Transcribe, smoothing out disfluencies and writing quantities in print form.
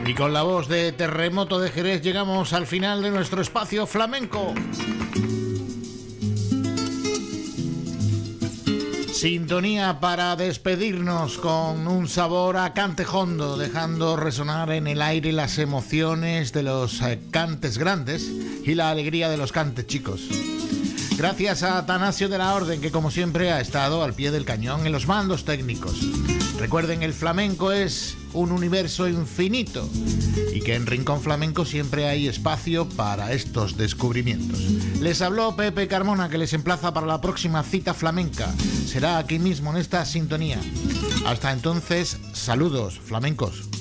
Y con la voz de Terremoto de Jerez llegamos al final de nuestro espacio flamenco. Sintonía para despedirnos con un sabor a cantejondo, dejando resonar en el aire las emociones de los cantes grandes y la alegría de los cantes chicos. Gracias a Atanasio de la Orden, que como siempre ha estado al pie del cañón en los mandos técnicos. Recuerden, el flamenco es un universo infinito y que en Rincón Flamenco siempre hay espacio para estos descubrimientos. Les habló Pepe Carmona, que les emplaza para la próxima cita flamenca. Será aquí mismo en esta sintonía. Hasta entonces, saludos flamencos.